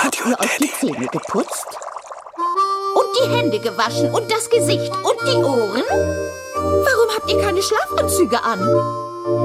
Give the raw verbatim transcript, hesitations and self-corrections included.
Habt ihr euch die Zähne geputzt? Und die Hände gewaschen und das Gesicht und die Ohren? Warum habt ihr keine Schlafanzüge an?